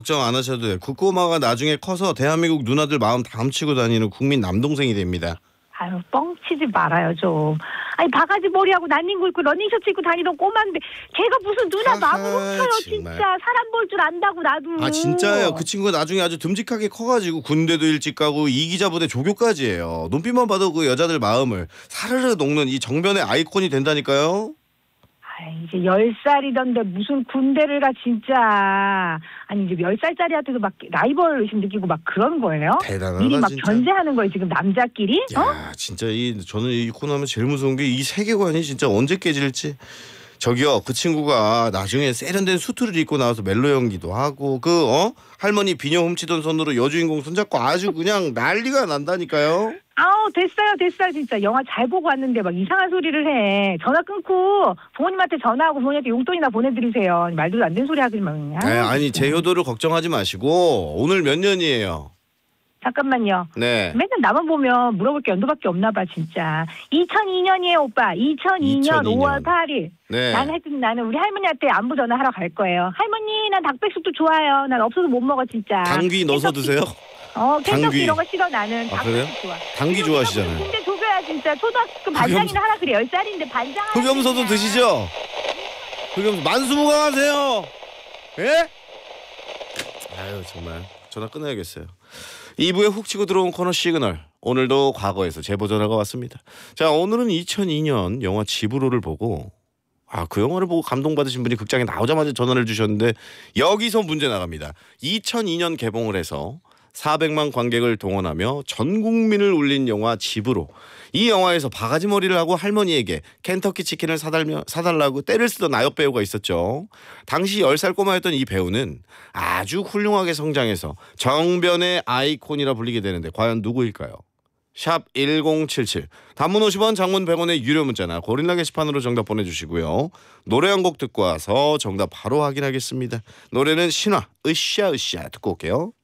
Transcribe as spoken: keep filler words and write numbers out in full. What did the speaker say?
걱정 안 하셔도 돼요. 그 꼬마가 나중에 커서 대한민국 누나들 마음 다 훔치고 다니는 국민 남동생이 됩니다. 아유, 뻥치지 말아요 좀. 아니 바가지 머리하고 난닝구 입고 러닝셔츠 입고 다니던 꼬마인데 걔가 무슨 누나 마음을 훔쳐요. 진짜 사람 볼 줄 안다고 나도. 아 진짜요. 그 친구가 나중에 아주 듬직하게 커가지고 군대도 일찍 가고 이기자 부대 조교까지 해요. 눈빛만 봐도 그 여자들 마음을 사르르 녹는 이 정변의 아이콘이 된다니까요. 이제 열 살이던데 무슨 군대를 가 진짜. 아니 이제 열 살짜리한테도 막 라이벌 의심 느끼고 막 그런 거예요? 대단하다 미리 막 진짜. 견제하는 거예요 지금 남자끼리? 야 어? 진짜 이 저는 이 코너면 제일 무서운 게 이 세계관이 진짜 언제 깨질지. 저기요 그 친구가 나중에 세련된 수트를 입고 나와서 멜로 연기도 하고 그 어 할머니 비녀 훔치던 손으로 여주인공 손잡고 아주 그냥 난리가 난다니까요. 아우 됐어요 됐어요 진짜. 영화 잘 보고 왔는데 막 이상한 소리를 해. 전화 끊고 부모님한테 전화하고 부모님한테 용돈이나 보내드리세요. 말도 안 되는 소리 하길만. 네, 아니 제 효도를 걱정하지 마시고 오늘 몇 년이에요? 잠깐만요. 네. 맨날 나만 보면 물어볼 게 연도밖에 없나 봐 진짜. 이천이 년이에요 오빠. 이천이 년 이천이 년. 오월 팔일. 네. 나는 하여튼 나는 우리 할머니한테 안부 전화하러 갈 거예요. 할머니 난 닭백숙도 좋아요. 난 없어서 못 먹어 진짜. 당귀 넣어서 드세요? 어 캔터키 당귀. 이런 거 싫어 나는. 아, 그래요? 닭백숙 좋아. 당귀 좋아하시잖아요. 근데 조교야 진짜. 초등학교 반장이나 하라 그래. 열 살인데 반장 하라. 흑염소도 그래. 드시죠? 흑염소 만수무강하세요. 예? 아유 정말 전화 끊어야겠어요. 이 부에 훅 치고 들어온 코너 시그널. 오늘도 과거에서 제보 전화가 왔습니다. 자 오늘은 이천이 년 영화 지브로를 보고 아 그 영화를 보고 감동받으신 분이 극장에 나오자마자 전화를 주셨는데 여기서 문제 나갑니다. 이천이 년 개봉을 해서 사백만 관객을 동원하며 전 국민을 울린 영화 지브로. 이 영화에서 바가지 머리를 하고 할머니에게 켄터키 치킨을 사달며, 사달라고 떼를 쓰던 아역 배우가 있었죠. 당시 열 살 꼬마였던 이 배우는 아주 훌륭하게 성장해서 정변의 아이콘이라 불리게 되는데 과연 누구일까요? 샵 일공칠칠 단문 오십 원 장문 백 원의 유료 문자나 고릴라 게시판으로 정답 보내주시고요. 노래 한 곡 듣고 와서 정답 바로 확인하겠습니다. 노래는 신화 으쌰으쌰 듣고 올게요.